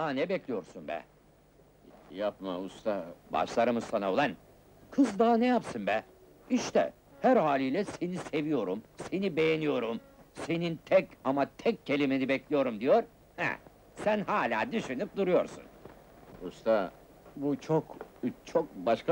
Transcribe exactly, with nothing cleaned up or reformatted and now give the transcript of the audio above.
Daha ne bekliyorsun be? Yapma usta. Başlarımız sana ulan! Kız daha ne yapsın be? İşte, her haliyle seni seviyorum, seni beğeniyorum, senin tek ama tek kelimeni bekliyorum diyor. Heh, sen hala düşünüp duruyorsun. Usta, bu çok, çok başka